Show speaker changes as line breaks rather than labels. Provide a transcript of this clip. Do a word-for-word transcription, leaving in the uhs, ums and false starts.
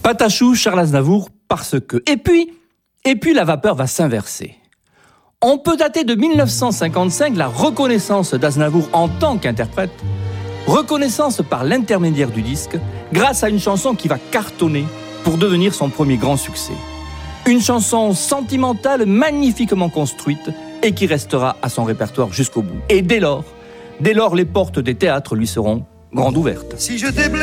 Patachou, Charles Aznavour, parce que. Et puis, et puis la vapeur va s'inverser. On peut dater de mille neuf cent cinquante-cinq la reconnaissance d'Aznavour en tant qu'interprète, reconnaissance par l'intermédiaire du disque, grâce à une chanson qui va cartonner pour devenir son premier grand succès. Une chanson sentimentale, magnifiquement construite et qui restera à son répertoire jusqu'au bout. Et dès lors, dès lors, les portes des théâtres lui seront grandes ouvertes.
Si je t'ai blessé